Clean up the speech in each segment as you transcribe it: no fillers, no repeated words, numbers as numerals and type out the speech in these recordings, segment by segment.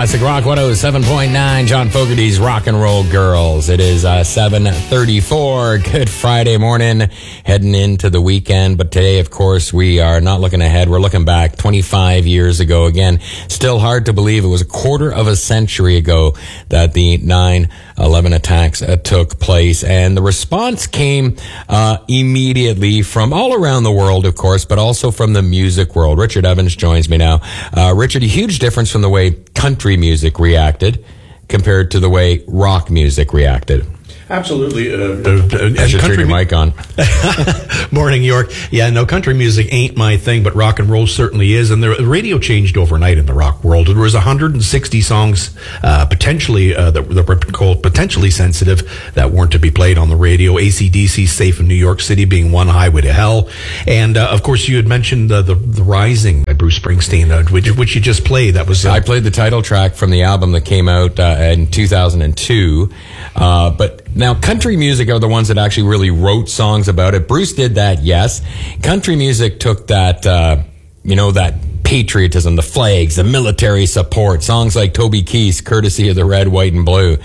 Classic Rock 107.9, John Fogerty's Rock and Roll Girls. It is 7:34. Good Friday morning, heading into the weekend. But today, of course, we are not looking ahead. We're looking back 25 years ago. Again, still hard to believe it was a quarter of a century ago that the 9/11 attacks took place. And the response came immediately from all around the world, of course, but also from the music world. Richard Evans joins me now. Richard, a huge difference from the way country music reacted compared to the way rock music reacted. Absolutely. I should turn your mic on. Morning, York. Yeah, no, country music ain't my thing, but rock and roll certainly is. And the radio changed overnight in the rock world. There was 160 songs potentially that were called potentially sensitive that weren't to be played on the radio. AC/DC, Safe in New York City being one, Highway to Hell. And, of course, you had mentioned the Rising by Bruce Springsteen, which you just played. That was I played the title track from the album that came out in 2002. But now, country music are the ones that actually really wrote songs about it. Bruce did that, yes. Country music took that, that patriotism, the flags, the military support, songs like Toby Keith's courtesy of the Red, White, and Blue.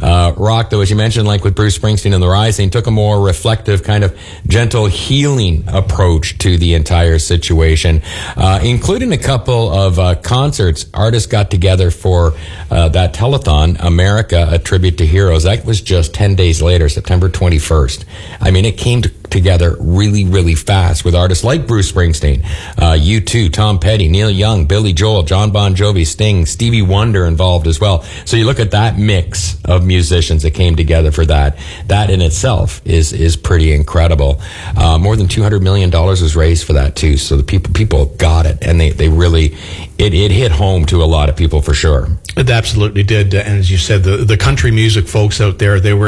Rock, though, as you mentioned, like with Bruce Springsteen and the Rising, took a more reflective, kind of gentle, healing approach to the entire situation, including a couple of concerts. Artists got together for that telethon, America, A Tribute to Heroes. That was just 10 days later, September 21st. I mean, it came together really, really fast with artists like Bruce Springsteen, U2, Tom Petty, Neil Young, Billy Joel, John Bon Jovi, Sting, Stevie Wonder involved as well. So you look at that mix of musicians that came together for that. That in itself is pretty incredible. More than $200 million was raised for that too. So the people got it, and they really, it hit home to a lot of people for sure. It absolutely did. And as you said, the country music folks out there, they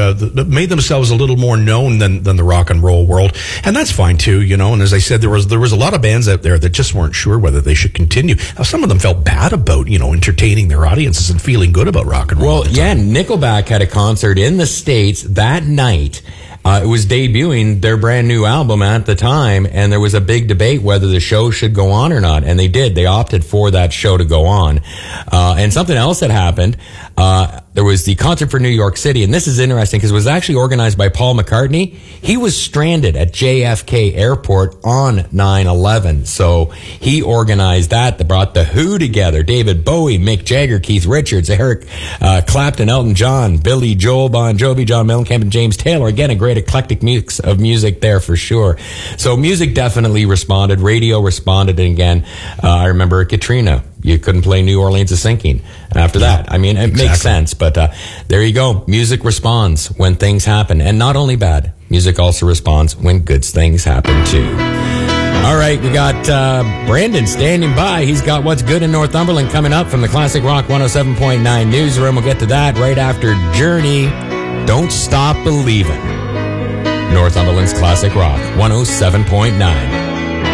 made themselves a little more known than the rock and roll world. And that's fine too, And as I said, there was a lot of bands out there that just weren't sure whether they should continue. Now, some of them felt bad about, entertaining their audiences and feeling good about rock and roll. Well, yeah, Nickelback had a concert in the States that night. It was debuting their brand new album at the time, and there was a big debate whether the show should go on or not, and they did. They opted for that show to go on. And something else that happened, there was the concert for New York City, and this is interesting because it was actually organized by Paul McCartney. He was stranded at JFK Airport on 9/11, so he organized that. They brought The Who together, David Bowie, Mick Jagger, Keith Richards, Eric Clapton, Elton John, Billy Joel, Bon Jovi, John Mellencamp, and James Taylor. Again, a great eclectic mix of music there for sure. So music definitely responded. Radio responded. And again, I remember Katrina. You couldn't play New Orleans is Sinking after that. I mean, it makes sense. But there you go. Music responds when things happen. And not only bad, music also responds when good things happen too. All right, we got Brandon standing by. He's got what's good in Northumberland coming up from the Classic Rock 107.9 newsroom. We'll get to that right after Journey. Don't Stop Believing. Northumberland's Classic Rock 107.9.